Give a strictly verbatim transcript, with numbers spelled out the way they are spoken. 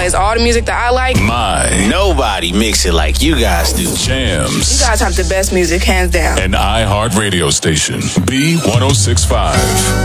plays all the music that I like. My. Nobody mix it like you guys do. Jams. You guys have the best music, hands down. An iHeart radio station. B one oh six point five.